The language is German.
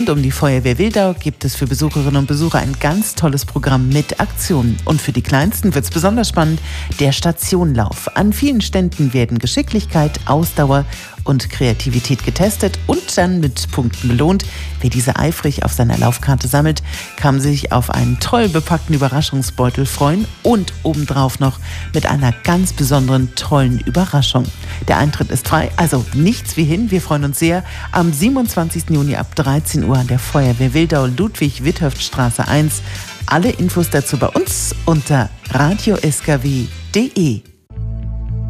Rund um die Feuerwehr Wildau gibt es für Besucherinnen und Besucher ein ganz tolles Programm mit Aktionen. Und für die Kleinsten wird es besonders spannend, der Stationlauf. An vielen Ständen werden Geschicklichkeit, Ausdauer und Kreativität getestet und dann mit Punkten belohnt. Wer diese eifrig auf seiner Laufkarte sammelt, kann sich auf einen toll bepackten Überraschungsbeutel freuen und obendrauf noch mit einer ganz besonderen, tollen Überraschung. Der Eintritt ist frei, also nichts wie hin. Wir freuen uns sehr. Am 27. Juni ab 13 Uhr an der Feuerwehr Wildau, Ludwig-Witthöft-Straße 1. Alle Infos dazu bei uns unter radioskw.de.